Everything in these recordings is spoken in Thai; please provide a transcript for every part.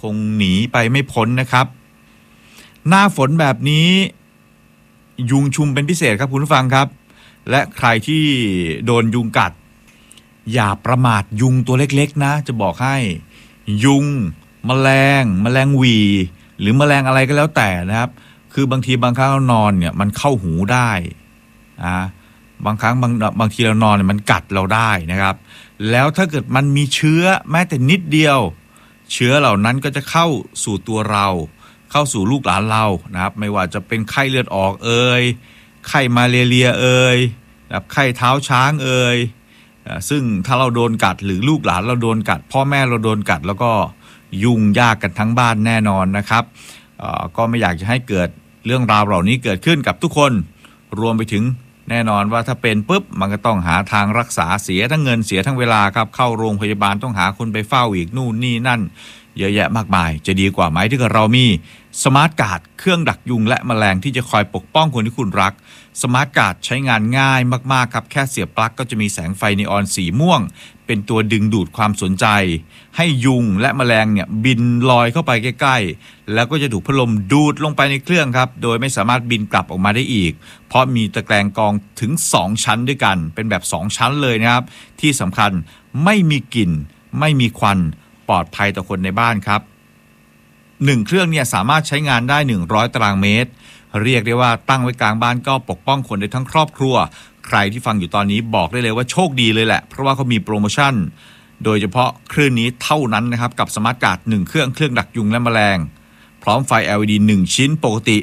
งหนีไปไม่พ้นนะครับหน้าฝนแบบนี้ยุงชุมเป็นพิเศษครับคุณผู้ฟังครับและใครที่โดนยุงกัดอย่าประมาทยุงตัวเล็กๆนะจะบอกให้ยุงแมลงหวีหรือแมลงอะไรก็แล้วแต่นะครับคือบางทีบางครั้งเรานอนเนี่ยมันเข้าหูได้บางครั้งบางทีเรานอนเนี่ยมันกัดเราได้นะครับแล้วถ้าเกิดมันมีเชื้อแม้แต่นิดเดียวเชื้อเหล่านั้นก็จะเข้าสู่ตัวเราเข้าสู่ลูกหลานเรานะครับไม่ว่าจะเป็นไข้เลือดออกไข้มาเลเรียนะครับไข้เท้าช้างซึ่งถ้าเราโดนกัดหรือลูกหลานเราโดนกัดพ่อแม่เราโดนกัดแล้วก็ยุ่งยากกันทั้งบ้านแน่นอนนะครับก็ไม่อยากจะให้เกิดเรื่องราวเหล่านี้เกิดขึ้นกับทุกคนรวมไปถึงแน่นอนว่าถ้าเป็นปุ๊บมันก็ต้องหาทางรักษาเสียทั้งเงินเสียทั้งเวลาครับเข้าโรงพยาบาลต้องหาคนไปเฝ้าอีกนู่นนี่นั่นเยอะแยะมากมายจะดีกว่าไหมถ้าเกิดเรามีสมาร์ทการ์ดเครื่องดักยุงและแมลงที่จะคอยปกป้องคนที่คุณรักสมาร์ทการ์ดใช้งานง่ายมากๆครับแค่เสียบปลั๊กก็จะมีแสงไฟนีออนสีม่วงเป็นตัวดึงดูดความสนใจให้ยุงและแมลงเนี่ยบินลอยเข้าไปใกล้ๆแล้วก็จะถูกพัดลมดูดลงไปในเครื่องครับโดยไม่สามารถบินกลับออกมาได้อีกเพราะมีตะแกรงกรองถึง2ชั้นด้วยกันเป็นแบบ2ชั้นเลยนะครับที่สำคัญไม่มีกลิ่นไม่มีควันปลอดภัยต่อคนในบ้านครับ1เครื่องเนี่ยสามารถใช้งานได้100ตารางเมตรเรียกได้ว่าตั้งไว้กลางบ้านก็ปกป้องคนได้ทั้งครอบครัวใครที่ฟังอยู่ตอนนี้บอกได้เลยว่าโชคดีเลยแหละเพราะว่าเขามีโปรโมชั่นโดยเฉพาะเครื่องนี้เท่านั้นนะครับกับสมาร์ทการ์ด1เครื่องดักยุงและแมลงพร้อมไฟ LED 1ชิ้นปกติ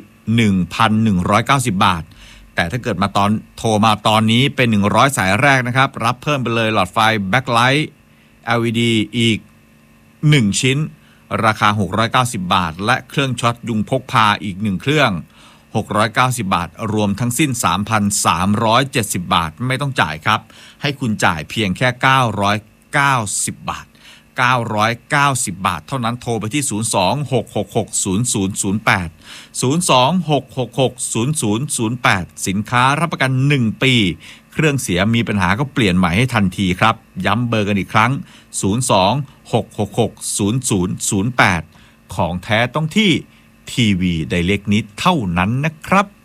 1,190 บาทแต่ถ้าเกิดโทรมาตอนนี้เป็น100สายแรกนะครับรับเพิ่มไปเลยหลอดไฟแบ็คไลท์ LED อีก1ชิ้นราคา690บาทและเครื่องช็อตยุงพกพาอีก1เครื่อง690บาทรวมทั้งสิ้น 3,370 บาทไม่ต้องจ่ายครับให้คุณจ่ายเพียงแค่990บาท990บาทเท่านั้นโทรไปที่02-666-0008 สินค้ารับประกัน1ปีเครื่องเสียมีปัญหาก็เปลี่ยนใหม่ให้ทันทีครับย้ำเบอร์กันอีกครั้ง02-666-0008ของแท้ต้องที่ทีวีไดเรกนิดเท่านั้นนะครับ